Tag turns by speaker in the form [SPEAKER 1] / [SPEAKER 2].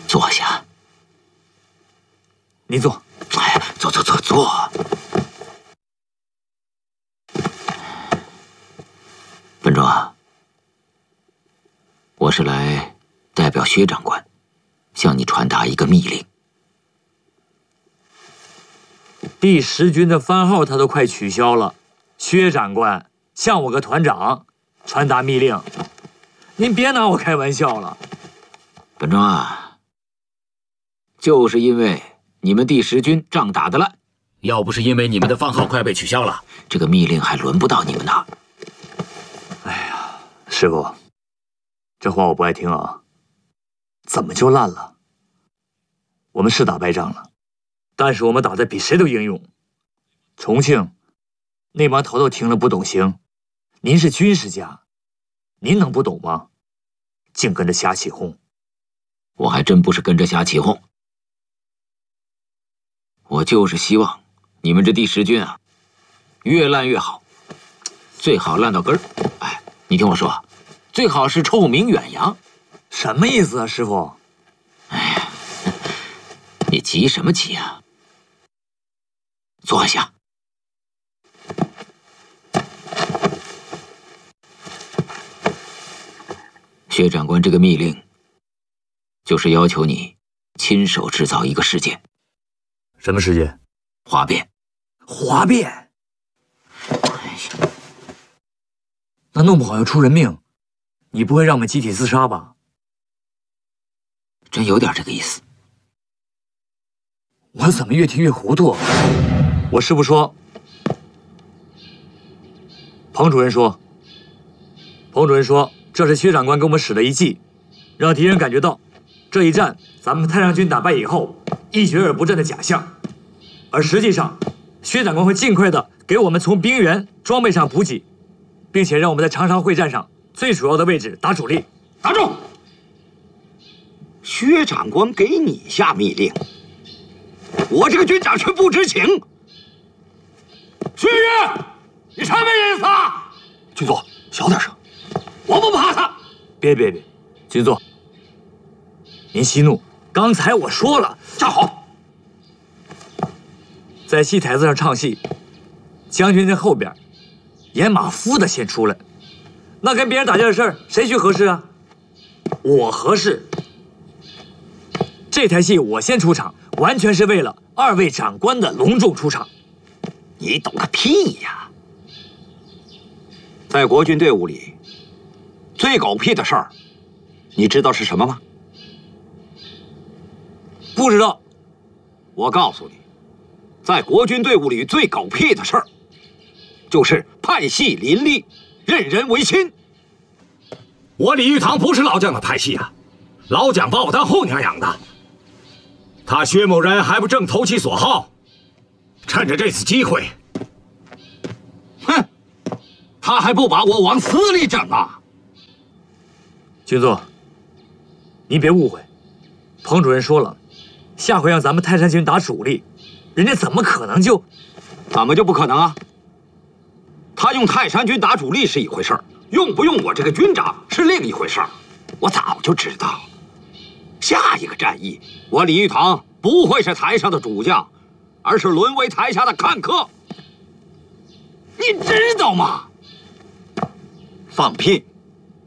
[SPEAKER 1] 坐下。
[SPEAKER 2] 您坐。
[SPEAKER 1] 哎呀，坐。本庄，我是来代表薛长官，向你传达一个密令。
[SPEAKER 2] 第10军的番号他都快取消了，薛长官向我个团长传达密令，您别拿我开玩笑了。
[SPEAKER 1] 本庄啊，就是因为你们第10军仗打得烂，
[SPEAKER 3] 要不是因为你们的番号快被取消了，
[SPEAKER 1] 这个密令还轮不到你们呢。
[SPEAKER 2] 哎呀，师傅，这话我不爱听啊。怎么就烂了？我们是打败仗了，但是我们打得比谁都英勇。重庆那帮头头听了不懂行，您是军事家，您能不懂吗？净跟着瞎起哄。
[SPEAKER 1] 我还真不是跟着瞎起哄，我就是希望你们这第10军啊，越烂越好，最好烂到根儿。哎，你听我说，最好是臭名远扬。
[SPEAKER 2] 什么意思啊，师傅？
[SPEAKER 1] 哎呀，你急什么急啊？坐下。薛长官这个密令，就是要求你亲手制造一个事件。
[SPEAKER 2] 什么事件？
[SPEAKER 1] 哗变。
[SPEAKER 2] 哗变？哎呀，那弄不好要出人命，你不会让我们集体自杀吧？
[SPEAKER 1] 真有点这个意思。
[SPEAKER 2] 我怎么越听越糊涂？我师傅说，彭主任说，这是薛长官给我们使的一计，让敌人感觉到这一战咱们太上军打败以后一蹶而不振的假象，而实际上薛长官会尽快的给我们从兵员装备上补给，并且让我们在长沙会战上最主要的位置打主力。
[SPEAKER 4] 打住！薛长官给你下密令，我这个军长却不知情。薛岳，你什么意思啊？
[SPEAKER 2] 军座，小点声。
[SPEAKER 4] 我不怕他。
[SPEAKER 2] 别，军座，您息怒。刚才我说了，
[SPEAKER 4] 站好。
[SPEAKER 2] 在戏台子上唱戏，将军在后边，演马夫的先出来，那跟别人打架的事儿，谁去合适啊？我合适。这台戏我先出场，完全是为了2位长官的隆重出场。
[SPEAKER 4] 你懂个屁呀！在国军队伍里，最狗屁的事儿，你知道是什么吗？
[SPEAKER 2] 不知道。
[SPEAKER 4] 我告诉你，在国军队伍里最狗屁的事儿，就是派系林立，任人唯亲。
[SPEAKER 3] 我李玉堂不是老蒋的派系啊，老蒋把我当后娘养的。他薛某人还不正投其所好，趁着这次机会，
[SPEAKER 4] 哼，他还不把我往死里整啊！
[SPEAKER 2] 军座，您别误会，彭主任说了，下回让咱们泰山军打主力，人家怎么可能就？
[SPEAKER 4] 怎么就不可能啊？他用泰山军打主力是一回事儿，用不用我这个军长是另一回事儿。我早就知道，下一个战役，我李玉堂不会是台上的主将，而是沦为台下的看客。你知道吗？放屁！